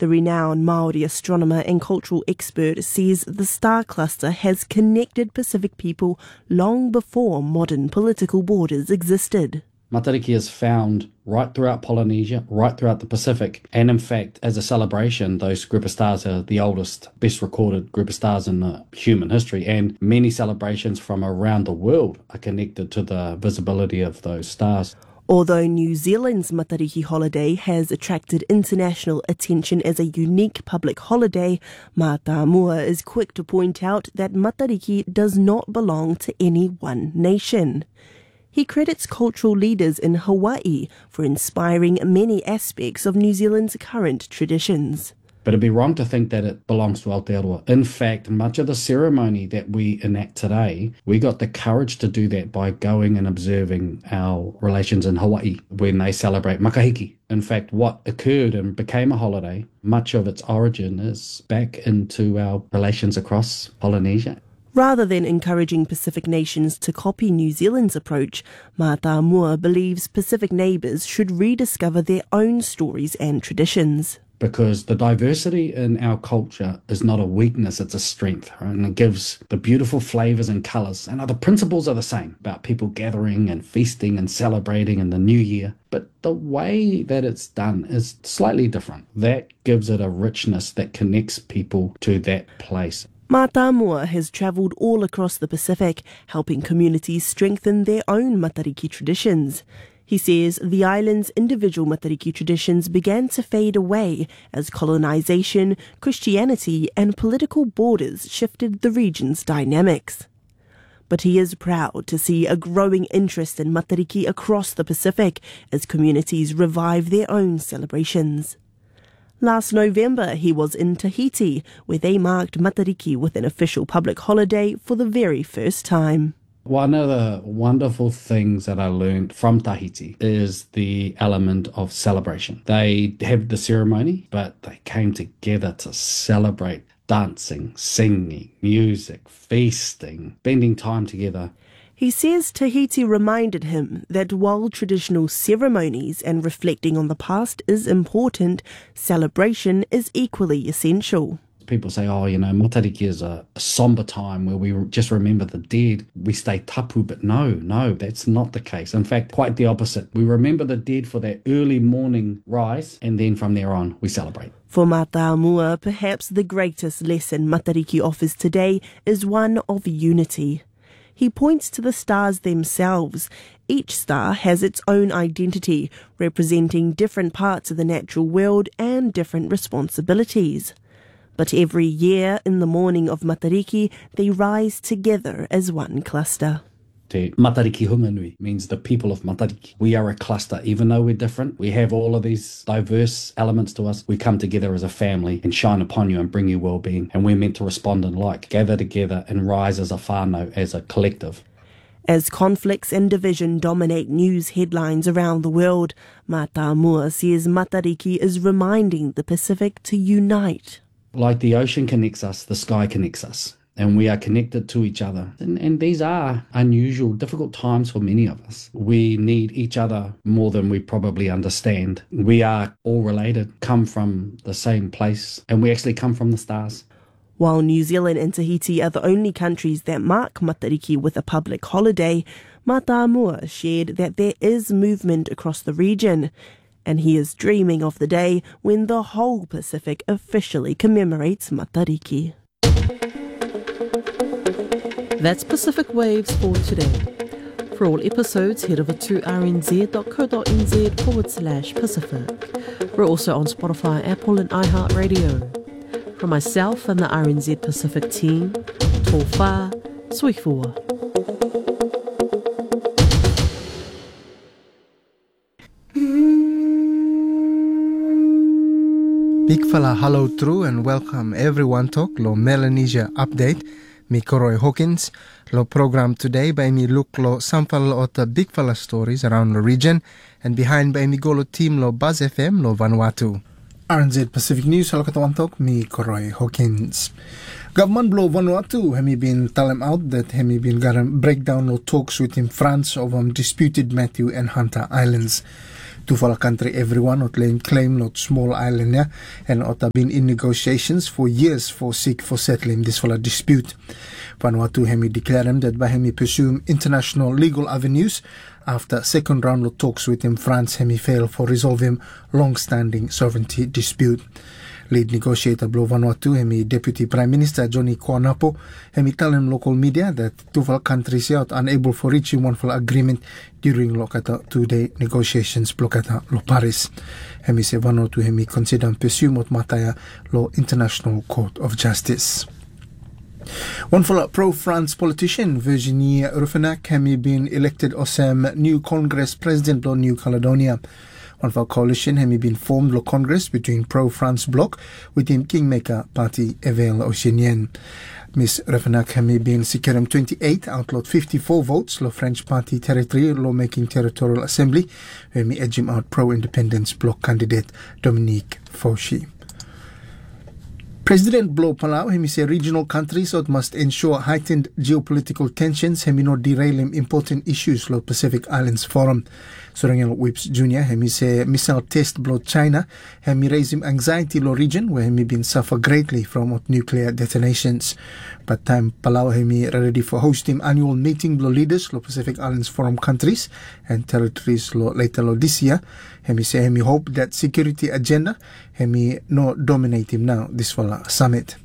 The renowned Māori astronomer and cultural expert says the star cluster has connected Pacific people long before modern political borders existed. Matariki is found right throughout Polynesia, right throughout the Pacific, and in fact, as a celebration, those group of stars are the oldest, best recorded group of stars in human history, and many celebrations from around the world are connected to the visibility of those stars. Although New Zealand's Matariki holiday has attracted international attention as a unique public holiday, Mata Mua is quick to point out that Matariki does not belong to any one nation. He credits cultural leaders in Hawaii for inspiring many aspects of New Zealand's current traditions. But it'd be wrong to think that it belongs to Aotearoa. In fact, much of the ceremony that we enact today, we got the courage to do that by going and observing our relations in Hawaii when they celebrate Makahiki. In fact, what occurred and became a holiday, much of its origin is back into our relations across Polynesia. Rather than encouraging Pacific nations to copy New Zealand's approach, Mata Mua believes Pacific neighbours should rediscover their own stories and traditions. Because the diversity in our culture is not a weakness, it's a strength, right? And it gives the beautiful flavours and colours. And the principles are the same about people gathering and feasting and celebrating in the new year. But the way that it's done is slightly different. That gives it a richness that connects people to that place. Mata Mua has travelled all across the Pacific, helping communities strengthen their own Matariki traditions. He says the island's individual Matariki traditions began to fade away as colonisation, Christianity and political borders shifted the region's dynamics. But he is proud to see a growing interest in Matariki across the Pacific as communities revive their own celebrations. Last November, he was in Tahiti, where they marked Matariki with an official public holiday for the very first time. One of the wonderful things that I learned from Tahiti is the element of celebration. They have the ceremony, but they came together to celebrate dancing, singing, music, feasting, spending time together. He says Tahiti reminded him that while traditional ceremonies and reflecting on the past is important, celebration is equally essential. People say, Matariki is a somber time where we just remember the dead. We stay tapu, but no, that's not the case. In fact, quite the opposite. We remember the dead for that early morning rise, and then from there on, we celebrate. For Mata Mua, perhaps the greatest lesson Matariki offers today is one of unity. He points to the stars themselves. Each star has its own identity, representing different parts of the natural world and different responsibilities. But every year, in the morning of Matariki, they rise together as one cluster. Te Matariki Hunganui means the people of Matariki. We are a cluster, even though we're different. We have all of these diverse elements to us. We come together as a family and shine upon you and bring you well-being. And we're meant to respond in like, gather together and rise as a whānau, as a collective. As conflicts and division dominate news headlines around the world, Mata Mua says Matariki is reminding the Pacific to unite. Like the ocean connects us, the sky connects us. And we are connected to each other. And these are unusual, difficult times for many of us. We need each other more than we probably understand. We are all related, come from the same place, and we actually come from the stars. While New Zealand and Tahiti are the only countries that mark Matariki with a public holiday, Mata Mua shared that there is movement across the region, and he is dreaming of the day when the whole Pacific officially commemorates Matariki. That's Pacific Waves for today. For all episodes, head over to rnz.co.nz/Pacific. We're also on Spotify, Apple and iHeartRadio. From myself and the RNZ Pacific team, tō whā, sui fua. Big fella hello true and welcome everyone to lo Melanesia update. Mi Koroi Hawkins. Lo program today by mi look lo sample o the big fella stories around the region and behind by mi golo team lo Buzz FM lo Vanuatu. RNZ Pacific News, halo katawantok, mi Koroi Hawkins. Government blow Vanuatu hemi been tell him out that hemi been got a breakdown no talks with him France over disputed Matthew and Hunter Islands. Tufala country everyone ot claim not small island ya and ot have been in negotiations for years for settling this fala dispute. Vanuatu hemi declare him that by hemi pursue international legal avenues after second round of talks with him France hemi fail for resolving long-standing sovereignty dispute. Lead negotiator Blo Vanuatu hemi Deputy Prime Minister Johnny Koanapo hemi tell him local media that Tufala countries are unable for reaching one full agreement during lokata 2-day negotiations blokata lo Paris. Hemi se Vanuatu hemi consider pursue mot mataya lo International Court of Justice. One full pro-France politician Virginie Ruffenac hemi been elected Osam new Congress President lo New Caledonia. One of our coalition hemi been formed lo Congress between pro-France bloc within Kingmaker Party Evel Oceanian. Miss Ruffenac hemi been securing 28 outlawed 54 votes lo French Party territory lawmaking territorial assembly where me edge him out pro-independence bloc candidate Dominique Fauci. President Blo Palau hemi say regional countries must ensure heightened geopolitical tensions hemi not derail important issues lo Pacific Islands Forum. Sorangel Whips Jr. hemi say missile test blo China hemi raise him anxiety lo region where hemi been suffer greatly from nuclear detonations. But time Palau hemi ready for hosting annual meeting lo leaders lo Pacific Islands Forum countries and territories lo later lo this year. Hemi say hemi hope that security agenda hemi no dominate him now this fala summit.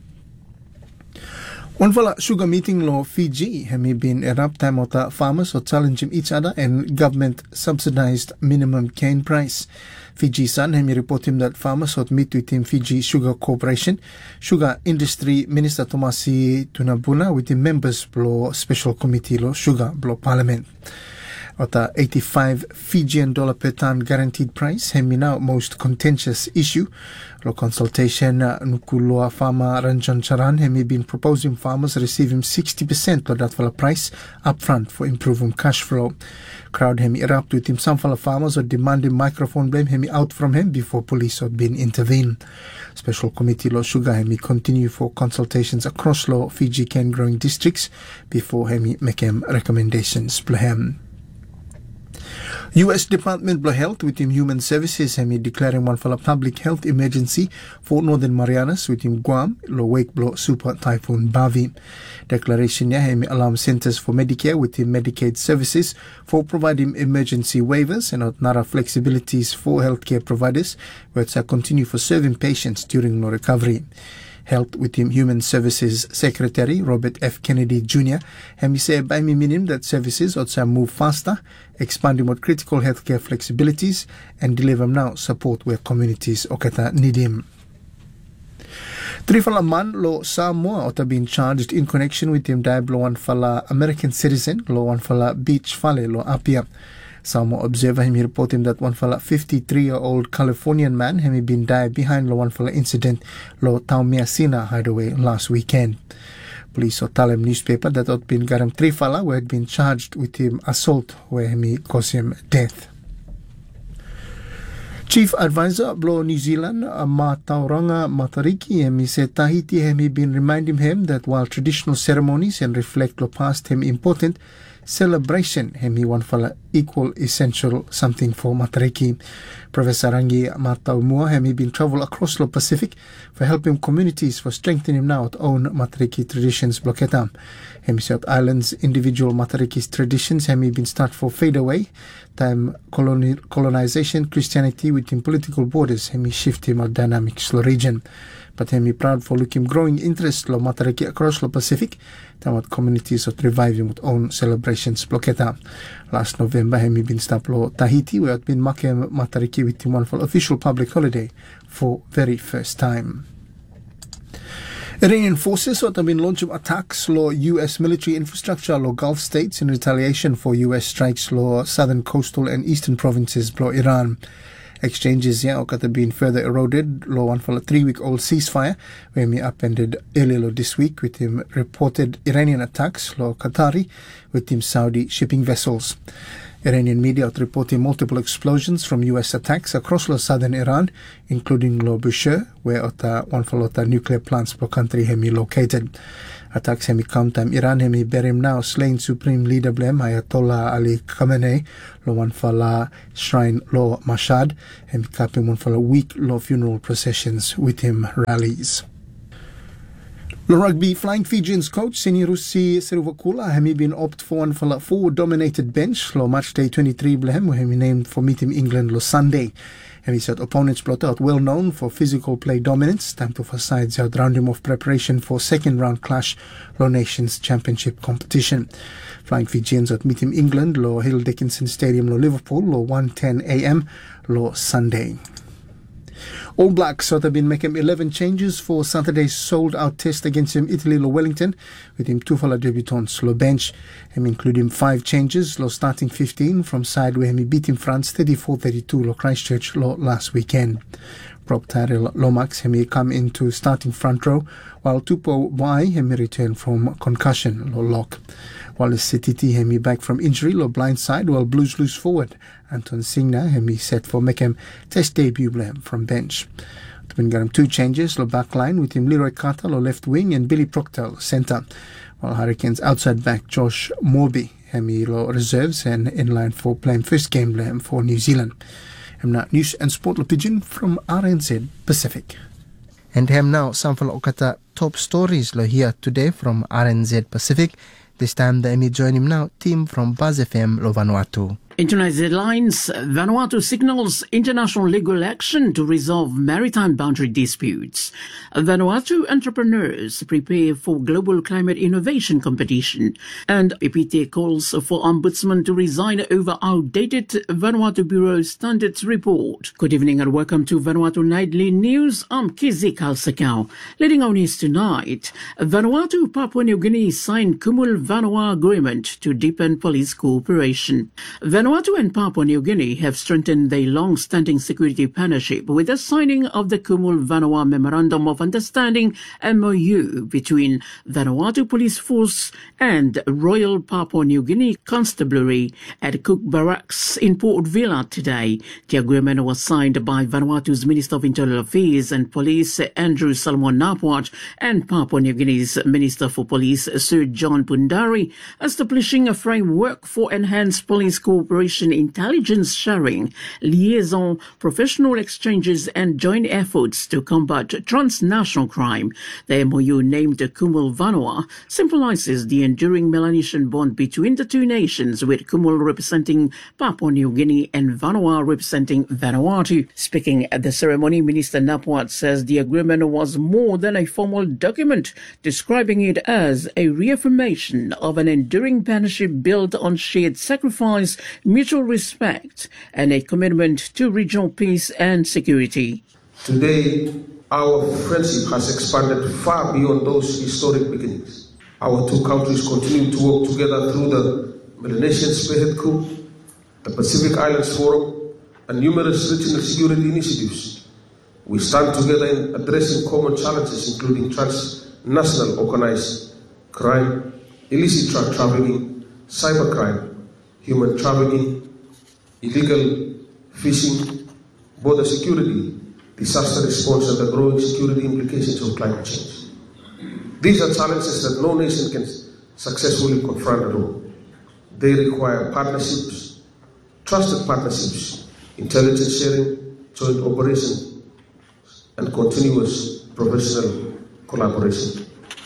One fala sugar meeting lo Fiji hemi been erupt time ota farmers or challenging each other and government subsidized minimum cane price. Fiji Sun hemi report him that farmers would meet with him Fiji Sugar Corporation, Sugar Industry Minister Tomasi Tunabuna with the members lo special committee lo sugar lo parliament. Ota 85 Fijian dollar per ton guaranteed price hemi now most contentious issue. Lo consultation nukuloa farmer Ranjan Charan hemi been proposing farmers receive him 60% of that fala price upfront for improving cash flow. Crowd hemi erupt with him some fala farmers or demanding microphone blame hemi out from him before police had been intervene. Special committee lo sugar hemi continue for consultations across lo Fiji cane growing districts before hemi make him recommendations plahem. U.S. Department of Health with him Human Services hemi declaring one for a public health emergency for Northern Marianas with him Guam lo wake blow super typhoon Bavi. Declaration ya hemi alarm Centers for Medicare with him Medicaid services for providing emergency waivers and nara flexibilities for healthcare providers where it's continue for serving patients during no recovery. Health with him Human Services Secretary Robert F. Kennedy Jr. hemi say by me meaning that services ought to move faster, expanding what critical healthcare flexibilities and deliver now support where communities okata need him. Three fala man lo Samoa ought to be charged in connection with him diablo one fala American citizen lo one fala beach fale lo Apia. Samoa Observer hemi report him that one fala 53-year-old Californian man hemi been died behind lo one fala incident lo Taumeasina hideaway last weekend. Police or Talem newspaper that had been garam three fala who had been charged with him assault where hemi caused him death. Chief Advisor Blo New Zealand Tauranga Matariki hemi said Tahiti hemi been reminding him that while traditional ceremonies and reflect lo past him important, celebration hemi one fala equal essential something for Matariki. Professor Rangi Mataumua hemi been travel across the Pacific for helping communities for strengthening now own Matariki traditions bloketa. Hemi said islands individual Matariki's traditions hemi been start for fade away. Time colonization Christianity within political borders hemi shift him a dynamic slow region. But hemi proud for looking growing interest lo Matariki across the Pacific. Time what communities are reviving with own celebrations bloketa. Last November hemi been stop lo Tahiti where had been making Matariki with one for official public holiday for very first time. Iranian forces have been launching attacks lo U.S. military infrastructure lo Gulf states in retaliation for U.S. strikes lo southern coastal and eastern provinces lo Iran. Exchanges have been further eroded lo one for a 3-week-old ceasefire where me upended earlier lo this week with him reported Iranian attacks lo Qatari with him Saudi shipping vessels. Iranian media are reporting multiple explosions from U.S. attacks across southern Iran, including Bushehr, where one for nuclear plants per country hemi located. Attacks hemi countdown Iran hemi berim now slain Supreme Leader blem Ayatollah Ali Khamenei lo one fala shrine lo Mashhad hemi kapim one fala week lo funeral processions with him rallies. The rugby Flying Fijians coach Sinirusi Seruvakula hemi been opt for one fala forward dominated bench lo match day 23 blehem where hemi named for meeting England lo Sunday. He said opponents plot out well known for physical play dominance. Time to for sides out round him of preparation for second round clash lo Nations Championship competition. Flying Fijians at meet him England lo Hill Dickinson Stadium lo Liverpool lo 1:10 a.m. lo Sunday. All Blacks have been making 11 changes for Saturday's sold-out test against him Italy lo Wellington, with him two fala debutants lo bench, him including 5 changes lo starting 15 from side where he beat him France 34-32 lo Christchurch lo last weekend. Prop Tyrell Lomax him come into starting front row, while Tupou Wai him return from concussion lo lock. Wallace Sititi him back from injury lo blind side, while Blues loose forward. Anton Singna him set for make him test debut blem from bench. Twin got him 2 changes lo back line with him Leroy Carter lo left wing and Billy Proctor centre, while Hurricanes outside back Josh Morby him lo reserves and in line for playing first game blem for New Zealand. I'm now news and sport lo pigeon from RNZ Pacific. And hem now sample okata top stories lo here today from RNZ Pacific. This time the Emmy join him now team from Buzz FM lo Vanuatu. In tonight's headlines, Vanuatu signals international legal action to resolve maritime boundary disputes. Vanuatu entrepreneurs prepare for global climate innovation competition. And PPT calls for Ombudsman to resign over outdated Vanuatu Bureau Standards report. Good evening and welcome to Vanuatu Nightly News. I'm Kizi Kalsakau. Leading our news tonight, Vanuatu, Papua New Guinea signed Kumul Vanua Agreement to deepen police cooperation. Vanuatu and Papua New Guinea have strengthened their long-standing security partnership with the signing of the Kumul Vanua Memorandum of Understanding MOU between Vanuatu Police Force and Royal Papua New Guinea Constabulary at Cook Barracks in Port Vila today. The agreement was signed by Vanuatu's Minister of Internal Affairs and Police Andrew Salomon Napuat and Papua New Guinea's Minister for Police Sir John Pundari, establishing a framework for enhanced police cooperation, intelligence sharing, liaison, professional exchanges and joint efforts to combat transnational crime. The MOU, named Kumul Vanua, symbolizes the enduring Melanesian bond between the two nations, with Kumul representing Papua New Guinea and Vanua representing Vanuatu. Speaking at the ceremony, Minister Napuat says the agreement was more than a formal document, describing it as a reaffirmation of an enduring partnership built on shared sacrifice, mutual respect, and a commitment to regional peace and security. Today, our friendship has expanded far beyond those historic beginnings. Our two countries continue to work together through the Melanesian Spearhead Group, the Pacific Islands Forum, and numerous regional security initiatives. We stand together in addressing common challenges, including transnational organized crime, illicit drug trafficking, cybercrime, human trafficking, illegal fishing, border security, disaster response, and the growing security implications of climate change. These are challenges that no nation can successfully confront alone. They require partnerships, trusted partnerships, intelligence sharing, joint operation, and continuous professional collaboration.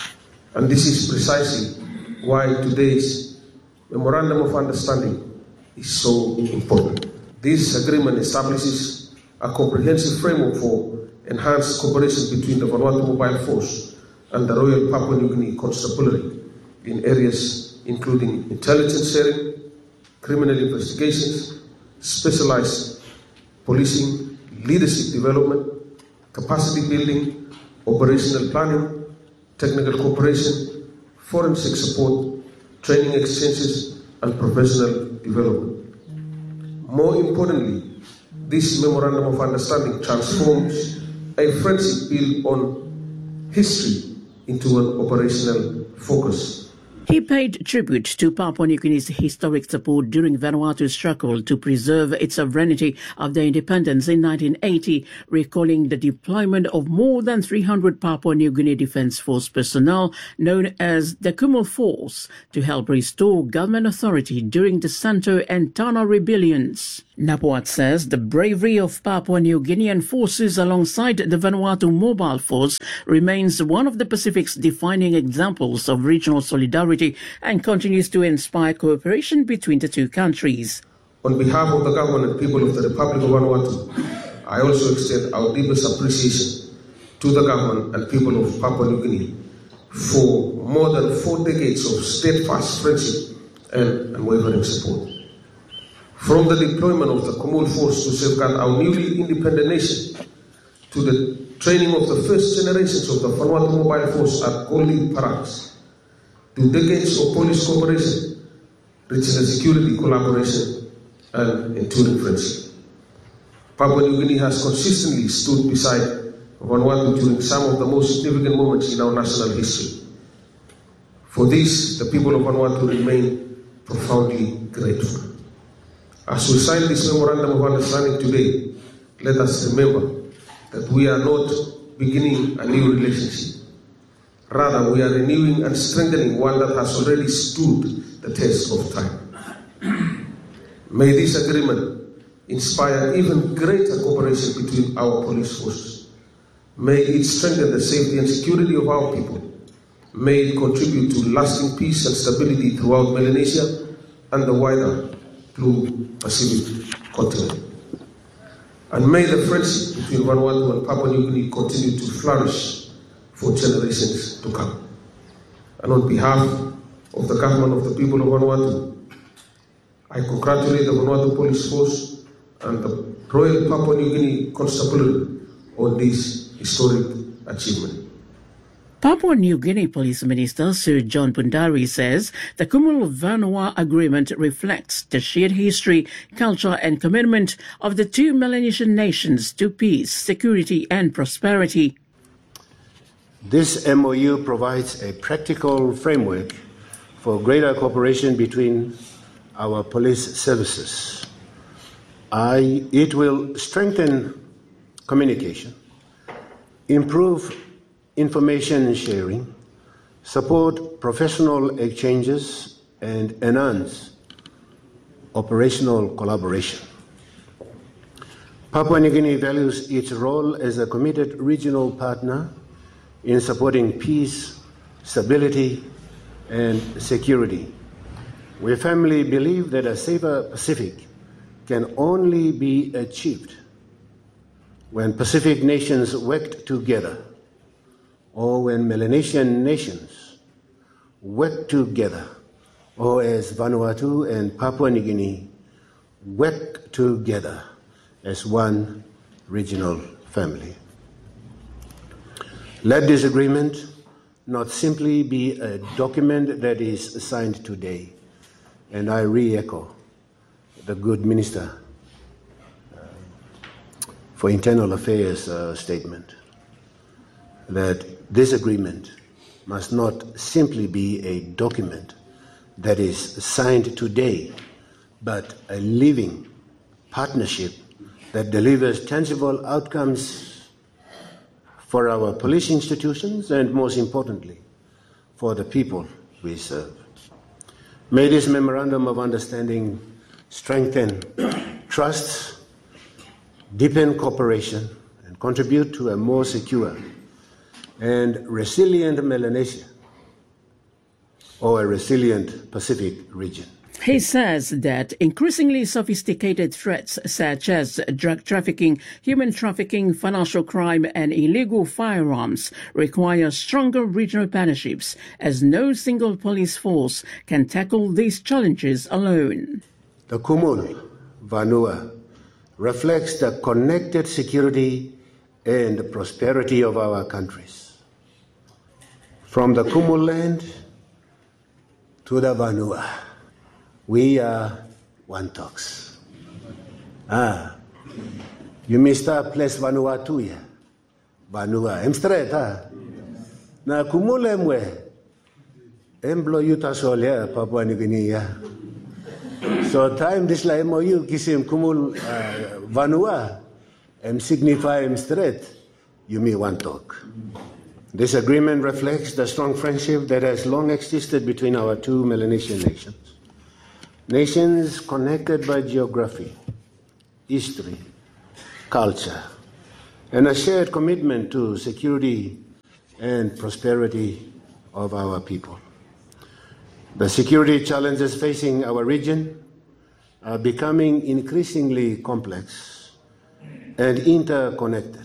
And this is precisely why today's Memorandum of Understanding is so important. This agreement establishes a comprehensive framework for enhanced cooperation between the Vanuatu Mobile Force and the Royal Papua New Guinea Constabulary in areas including intelligence sharing, criminal investigations, specialized policing, leadership development, capacity building, operational planning, technical cooperation, forensic support, training exchanges, and professional development. More importantly, this Memorandum of Understanding transforms a friendship built on history into an operational focus. He paid tribute to Papua New Guinea's historic support during Vanuatu's struggle to preserve its sovereignty after independence in 1980, recalling the deployment of more than 300 Papua New Guinea Defence Force personnel known as the Kumul Force to help restore government authority during the Santo and Tana rebellions. Napuat says the bravery of Papua New Guinean forces alongside the Vanuatu Mobile Force remains one of the Pacific's defining examples of regional solidarity and continues to inspire cooperation between the two countries. On behalf of the government and people of the Republic of Vanuatu, I also extend our deepest appreciation to the government and people of Papua New Guinea for more than 4 decades of steadfast friendship and unwavering support. From the deployment of the Kumul Force to safeguard our newly independent nation, to the training of the first generations of the Vanuatu Mobile Force at Goli Paraks, to decades of police cooperation, regional security collaboration, and enduring friendship. Papua New Guinea has consistently stood beside Vanuatu during some of the most significant moments in our national history. For this, the people of Vanuatu remain profoundly grateful. As we sign this memorandum of understanding today, let us remember that we are not beginning a new relationship. Rather, we are renewing and strengthening one that has already stood the test of time. May this agreement inspire even greater cooperation between our police forces. May it strengthen the safety and security of our people. May it contribute to lasting peace and stability throughout Melanesia and the wider Blue Pacific continent. And may the friendship between Vanuatu and Papua New Guinea continue to flourish for generations to come. And on behalf of the government of the people of Vanuatu, I congratulate the Vanuatu Police Force and the Royal Papua New Guinea Constabulary on this historic achievement. Papua New Guinea Police Minister Sir John Pundari says the Kumul-Vanua Agreement reflects the shared history, culture and commitment of the two Melanesian nations to peace, security and prosperity. This MOU provides a practical framework for greater cooperation between our police services. It will strengthen communication, improve information sharing, support professional exchanges, and enhance operational collaboration. Papua New Guinea values its role as a committed regional partner in supporting peace, stability, and security. We firmly believe that a safer Pacific can only be achieved when Pacific nations work together, or when Melanesian nations work together, or as Vanuatu and Papua New Guinea work together as one regional family. Let this agreement not simply be a document that is signed today, and I re-echo the good Minister for Internal Affairs statement, that this agreement must not simply be a document that is signed today, but a living partnership that delivers tangible outcomes for our police institutions and, most importantly, for the people we serve. May this memorandum of understanding strengthen trust, deepen cooperation, and contribute to a more secure and resilient Melanesia, or a resilient Pacific region. He says that increasingly sophisticated threats such as drug trafficking, human trafficking, financial crime and illegal firearms require stronger regional partnerships, as no single police force can tackle these challenges alone. The Kumul Vanua reflects the connected security and prosperity of our countries. From the Kumul land to the Vanua, we are one talks. You missed a place Vanuatu ya. Vanua, I'm straight, Na Kumul emwe. Emblo yuta solia Papua New Guinea. So time this la MOU kisim kumul Vanua signify straight Yumi one talk. This agreement reflects the strong friendship that has long existed between our two Melanesian nations. Nations connected by geography, history, culture, and a shared commitment to security and prosperity of our people. The security challenges facing our region are becoming increasingly complex and interconnected.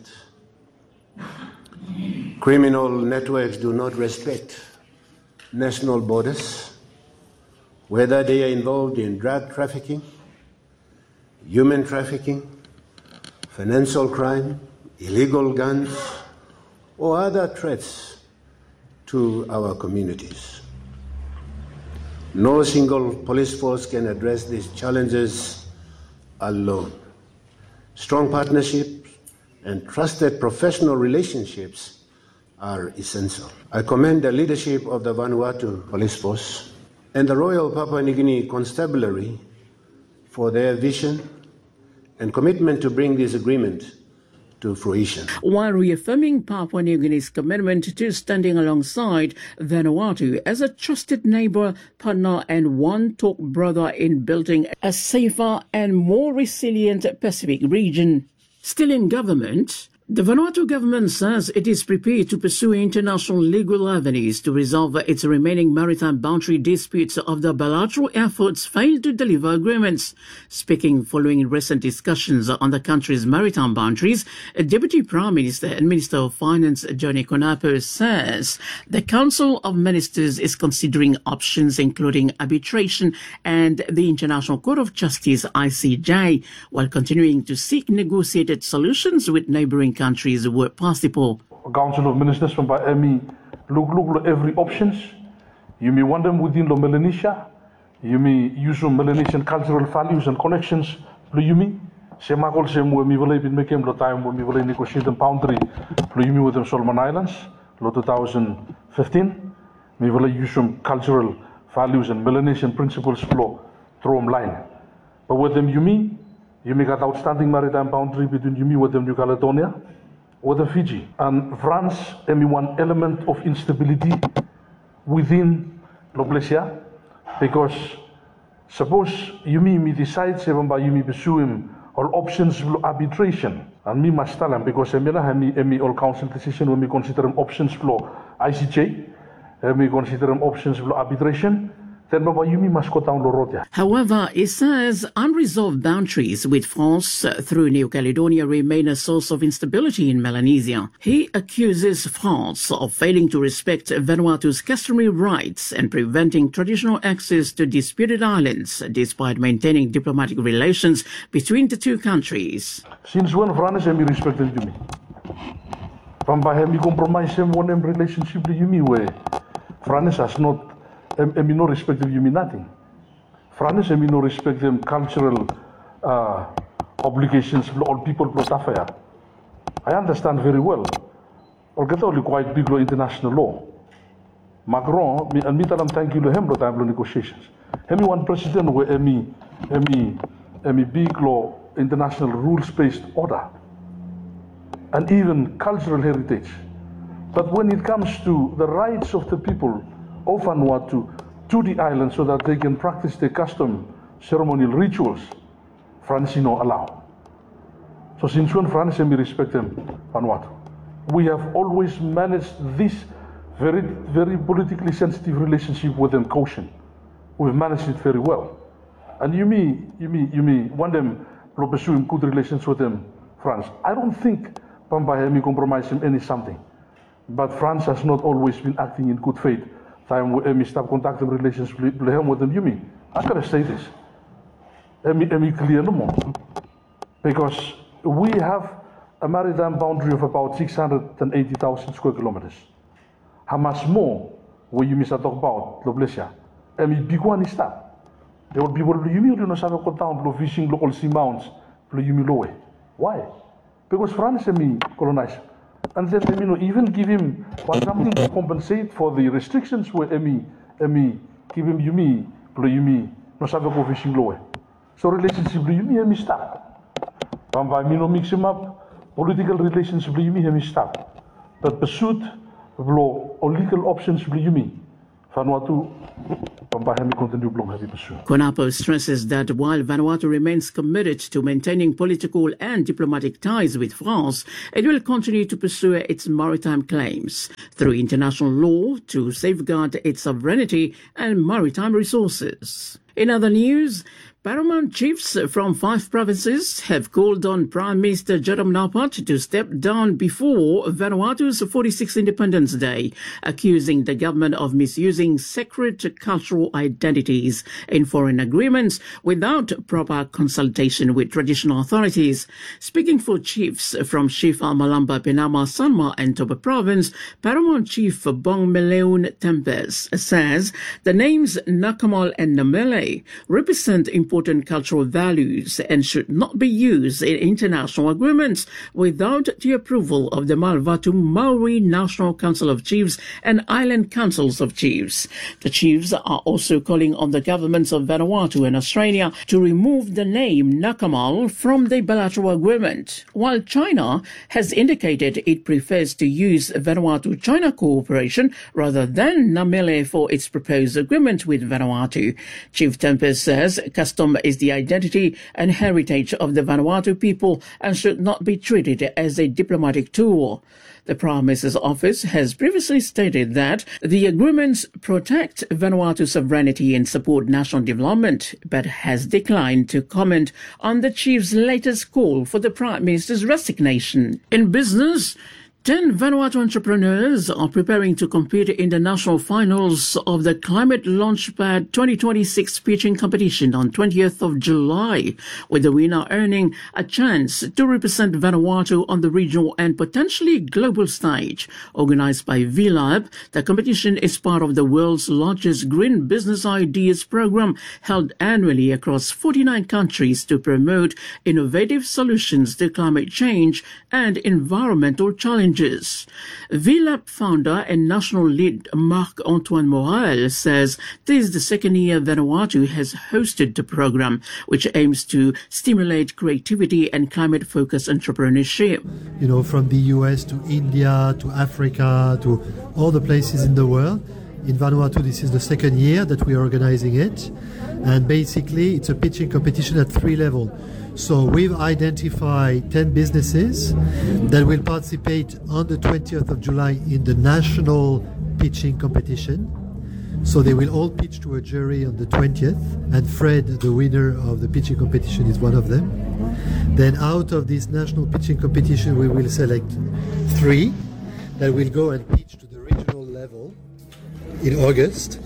Criminal networks do not respect national borders, whether they are involved in drug trafficking, human trafficking, financial crime, illegal guns, or other threats to our communities. No single police force can address these challenges alone. Strong partnerships and trusted professional relationships are essential. I commend the leadership of the Vanuatu Police Force and the Royal Papua New Guinea Constabulary for their vision and commitment to bring this agreement to fruition. While reaffirming Papua New Guinea's commitment to standing alongside Vanuatu as a trusted neighbor, partner, and one talk brother in building a safer and more resilient Pacific region. Still in government, the Vanuatu government says it is prepared to pursue international legal avenues to resolve its remaining maritime boundary disputes after bilateral efforts failed to deliver agreements. Speaking following recent discussions on the country's maritime boundaries, Deputy Prime Minister and Minister of Finance Johnny Konapo says the Council of Ministers is considering options including arbitration and the International Court of Justice ICJ, while continuing to seek negotiated solutions with neighboring countries where possible. Council of Ministers from Emi look every options. You may want them within Melanesia. You may use some Melanesian cultural values and connections. You may semakol sem we mi vole bin mekem lo time we mi vole negotiate the boundary. You may with them Solomon Islands lo 2015. Mi vole use some cultural values and Melanesian principles flow through line. But with them you may got outstanding maritime boundary between Yumi with New Caledonia, with Fiji. And France, one element of instability within Loblesia, because suppose Yumi decides by Yumi pursue him all options of arbitration, and me must tell him because me all council decision when we consider options for ICJ, we consider options for arbitration. However, it says unresolved boundaries with France through New Caledonia remain a source of instability in Melanesia. He accuses France of failing to respect Vanuatu's customary rights and preventing traditional access to disputed islands, despite maintaining diplomatic relations between the two countries. Since when France has respected Yumi? From by him, compromise one relationship with Yumi where France has not. And no respect of Yumi nothing. France and no respect them cultural obligations for all people plus affair. I understand very well. Or get only quite big law international law. Macron and me tell him thank you to him time negotiations. Hemi one president where emi big law international rules based order and even cultural heritage. But when it comes to the rights of the people of Vanuatu to the island so that they can practice their custom, ceremonial rituals, France no allow. So since when France and we respect them, Vanuatu, we have always managed this very, very politically sensitive relationship with them caution. We've managed it very well. And you may want them to pursue good relations with them, France. I don't think Pambaya compromise him any something. But France has not always been acting in good faith. Time we stop contacting relations with them, you mean? I gotta say this. Clear no more. Because we have a maritime boundary of about 680,000 square kilometers. How much more will you miss talk about Loblesia? Big one is that. There will be people you mean down fishing local sea mounts, why? Because France colonized. And then even give him something to compensate for the restrictions where emi kibim yumi plo yumi no sabe ko fishing loe. So relationship yumi emi stop. Van mino mix him up political relationship yumi emi stop. That pursuit blo or legal options yumi. Vanuatu CONAPO stresses that while Vanuatu remains committed to maintaining political and diplomatic ties with France, it will continue to pursue its maritime claims through international law to safeguard its sovereignty and maritime resources. In other news, paramount chiefs from 5 provinces have called on Prime Minister Jerome Napat to step down before Vanuatu's 46th Independence Day, accusing the government of misusing sacred cultural identities in foreign agreements without proper consultation with traditional authorities. Speaking for chiefs from Shifa, Malamba, Penama, Sanma and Toba Province, Paramount Chief Bong Meleun Tempes says the names Nakamal and Namele represent important cultural values and should not be used in international agreements without the approval of the Malvatu Maori National Council of Chiefs and Island Councils of Chiefs. The chiefs are also calling on the governments of Vanuatu and Australia to remove the name Nakamal from the bilateral agreement, while China has indicated it prefers to use Vanuatu-China cooperation rather than Namele for its proposed agreement with Vanuatu. Chief Tempest says custom is the identity and heritage of the Vanuatu people and should not be treated as a diplomatic tool. The Prime Minister's office has previously stated that the agreements protect Vanuatu's sovereignty and support national development, but has declined to comment on the chief's latest call for the Prime Minister's resignation. In business, 10 Vanuatu entrepreneurs are preparing to compete in the national finals of the Climate Launchpad 2026 pitching competition on 20th of July, with the winner earning a chance to represent Vanuatu on the regional and potentially global stage. Organized by VLab, the competition is part of the world's largest green business ideas program held annually across 49 countries to promote innovative solutions to climate change and environmental challenges. VLab founder and national lead Marc-Antoine Morel says this is the second year Vanuatu has hosted the program, which aims to stimulate creativity and climate-focused entrepreneurship. You know, from the US to India to Africa to all the places in the world. In Vanuatu, this is the second year that we are organizing it. And basically, it's a pitching competition at 3 levels. So we've identified 10 businesses that will participate on the 20th of July in the national pitching competition. So they will all pitch to a jury on the 20th, and Fred, the winner of the pitching competition, is one of them. Then out of this national pitching competition, we will select 3 that will go and pitch to the regional level in August.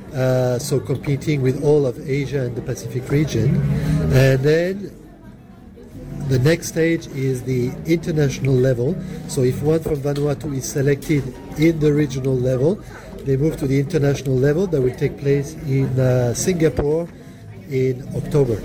So competing with all of Asia and the Pacific region. And then the next stage is the international level. So if one from Vanuatu is selected in the regional level, they move to the international level that will take place in Singapore in October.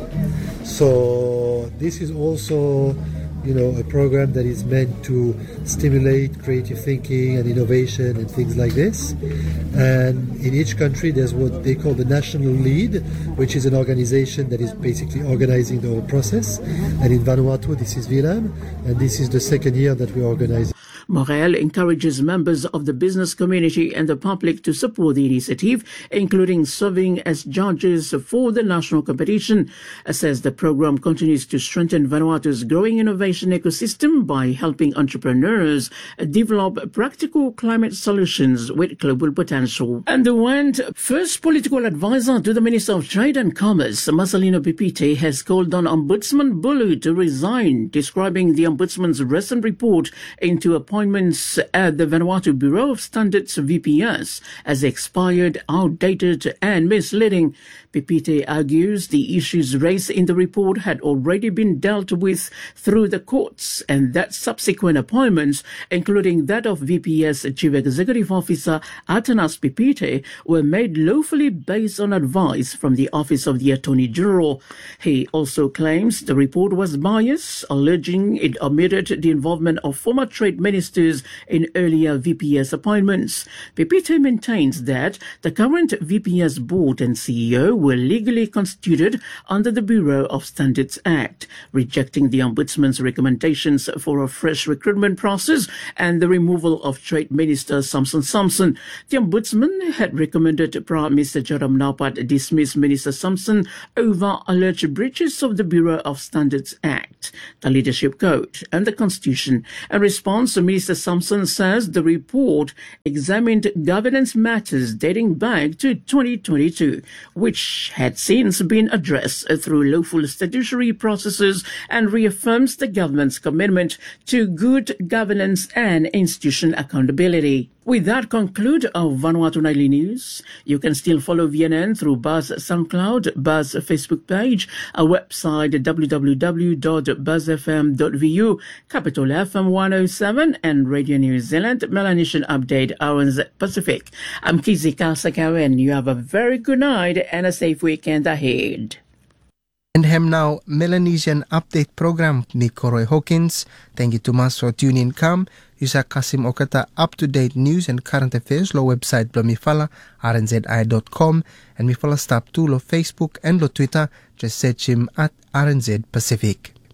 So this is also, you know, a program that is meant to stimulate creative thinking and innovation and things like this. And in each country there's what they call the national lead, which is an organization that is basically organizing the whole process. And in Vanuatu, this is VLab, and this is the second year that we organize. Morel encourages members of the business community and the public to support the initiative, including serving as judges for the national competition. Says the program continues to strengthen Vanuatu's growing innovation ecosystem by helping entrepreneurs develop practical climate solutions with global potential. And the first political advisor to the Minister of Trade and Commerce, Marcelino Pipite, has called on Ombudsman Bulu to resign, describing the Ombudsman's recent report into appointments at the Vanuatu Bureau of Standards VPS as expired, outdated and misleading. Pipite argues the issues raised in the report had already been dealt with through the courts and that subsequent appointments, including that of VPS Chief Executive Officer Atanas Pipite, were made lawfully based on advice from the Office of the Attorney General. He also claims the report was biased, alleging it omitted the involvement of former Trade ministers in earlier VPS appointments. Pepito maintains that the current VPS board and CEO were legally constituted under the Bureau of Standards Act, rejecting the Ombudsman's recommendations for a fresh recruitment process and the removal of Trade Minister Samson. The Ombudsman had recommended Prime Minister Joram Napat dismiss Minister Samson over alleged breaches of the Bureau of Standards Act, the Leadership Code and the Constitution. In response, Minister Samson says the report examined governance matters dating back to 2022, which had since been addressed through lawful statutory processes, and reaffirms the government's commitment to good governance and institution accountability. With that, conclude our Vanuatu Nightly News. You can still follow VNN through Buzz SoundCloud, Buzz Facebook page, our website www.buzzfm.vu, Capital FM 107, and Radio New Zealand Melanesian Update Hours Pacific. I'm Kizi Kasakawen. You have a very good night and a safe weekend ahead. And hem now Melanesian Update program ni Koroy Hawkins. Thank you to mas for tuning come. Yusa Kasim Okata up-to-date news and current affairs lo website blo mifala rnzi.com and mifala stop to lo Facebook and lo Twitter. Just search him at RNZ Pacific.